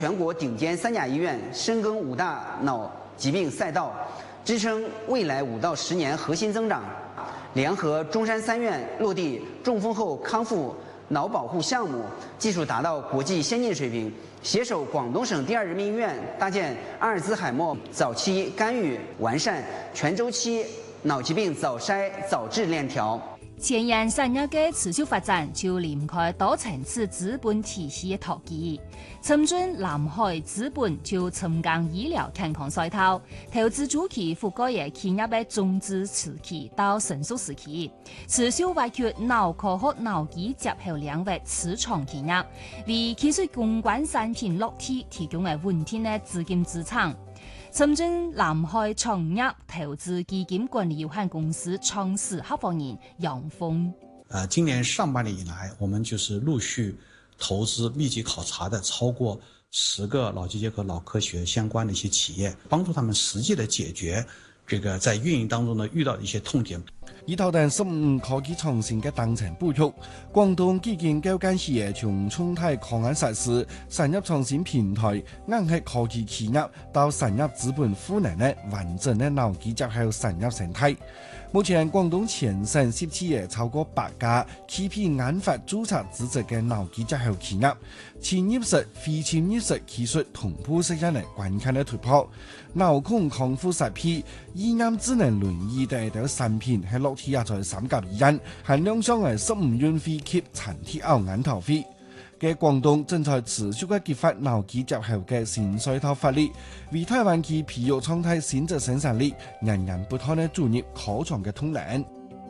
全国顶尖3甲医院深耕5大脑疾病赛道，支撑未来5到10年核心增长。联合中山3院落地中风后康复脑保护项目，技术达到国际先进水平。携手广东省第2人民医院搭建阿尔兹海默早期干预，完善全周期脑疾病早筛早治链条。 前沿产業嘅持續發展就離唔開多層次資本體系嘅投機。深圳南海資本就深耕醫療健康賽道，投資主期覆蓋嘅企業嘅種子時期到成熟時期，持續挖掘腦科學腦機結合領域市場企業，為技術公關產品落地提供嘅穩定嘅資金資產。深圳南海創業投資基金管理有限公司創始合夥人楊峰。 今年上半年以來，我們就是陸續投資密集考察的超過10個腦機結合腦科學相關的一些企業，幫助他們實際的解決這個在運營當中呢遇到的一些痛點。 以頭等15科技創新嘅當成布局，廣東基建構建事業從生態抗癌實施產業創新平台，硬係科技企業到產業資本賦能嘅完整嘅腦機結合產業生態。目前廣東全省17嘅超過8家 KP 研發註冊資質嘅腦機結合企業，潛意識、非潛意識技術同步實現嘅關鍵嘅突破。腦控康復設備、醫院智能輪椅等等產品喺落地也在3甲醫院，含量上係15元飛及殘鐵牛眼頭飛。嘅廣東正在持續嘅激發腦機結合嘅新賽道發力，為台灣其培育創態新質生產力，人人不可能注入可創嘅通能。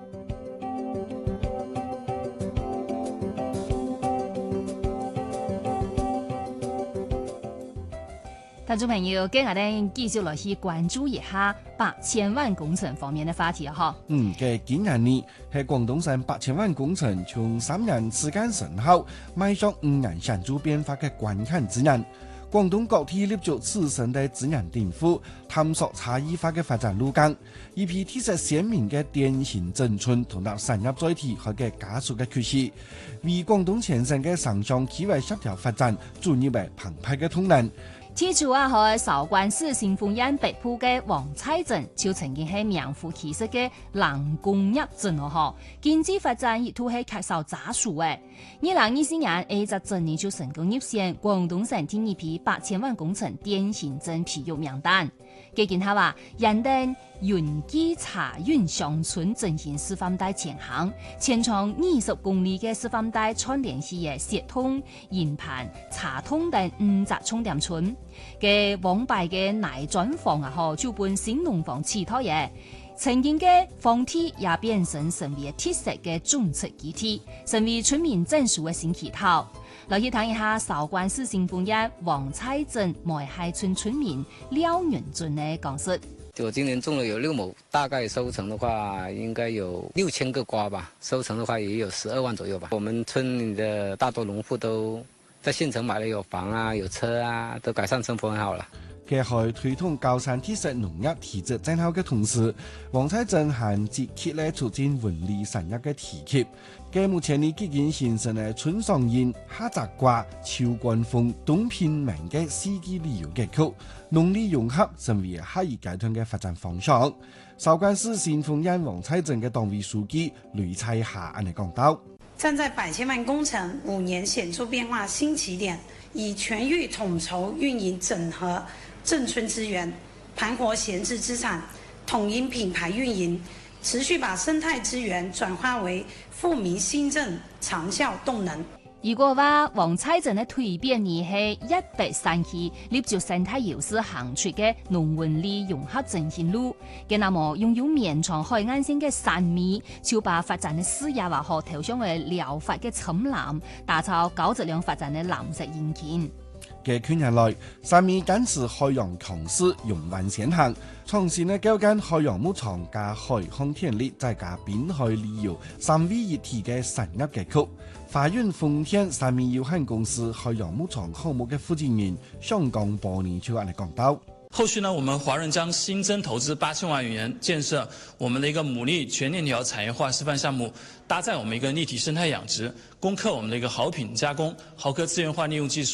聽眾朋友，今日咧繼續來去關注一下8000萬工程方面嘅話題啊！ 嘅今年呢係廣東省8000萬工程從3年時間成效，邁向5年顯著變化嘅關鍵之年。廣東各地立足自身嘅資源碇賦，探索差異化嘅發展路徑，一批體現鮮明嘅典型整村同埋產業載體和嘅加速嘅趨勢，為廣東全省嘅城鄉企業協調發展注入為澎湃嘅動能。 天主係韶關市新豐縣北部嘅黃蔡鎮，就曾經係名副其實嘅藍工業鎮哦，經濟發展亦都係缺少扎數嘅。2024年呢隻鎮呢就成功入選廣東省第2批8000萬工程典型鎮培育名單。據見他話，人哋雲機茶園鄉村進行示範帶前行，全長20公里嘅示範帶串聯起嘅協通、研盤、茶通等5隻充電村。嘅往敗嘅奶磚房啊，就搬新農房其他嘢。曾經嘅房體也變成為鐵石嘅種植基地，成為村民證書嘅新起頭。來去睇一下韶關市新豐縣黃蔡鎮梅海村村民廖元俊嘅講述。 我今年種了有6畝，大概收成的話應該有6000個瓜吧，收成的話也有12萬左右吧。我們村裏的大多農戶都在縣城買了有房啊、有車啊，都改善生活很好了。 佢喺推動高山鐵石農業體質增效嘅同時，黃蔡鎮還積極咧促進文旅產業嘅提及。佢目前呢已經形成嘅春上燕、夏摘瓜、秋觀風、冬品茗嘅4季旅遊結構，農林融合成為下一階段嘅發展方向。韶關市新豐縣黃蔡鎮嘅黨委書記呂彩霞安尼講到： 站在8000萬工程5年顯著變化新起點，以全域統籌運營整合鎮村資源，盤活閒置資產，統營品牌運營，持續把生態資源轉化為富民新鎮長效動能。 如果話黃蔡鎮嘅蛻變而係103期立足生態優勢行出嘅農文旅融合進行路，嘅那麼擁有綿長海岸線嘅山米，就把發展嘅視野話可投向為療法嘅深藍，打造高質量發展嘅藍色引擎。 嘅圈日內，山米堅持海洋強勢，勇往前行，創新嘅構建海洋牧場加海航天力再加濱海旅遊3位一體嘅產業結構。華潤豐田山米有限公司海洋牧場項目嘅負責人香港博年就安尼講到： 後續呢，我們華潤將新增投資8000萬元建設我們的一個牡蠣全鏈條產業化示範項目，搭載我們一個立體生態養殖，攻克我們的一個蠔品加工、蠔殼資源化利用技術。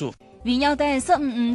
原有第15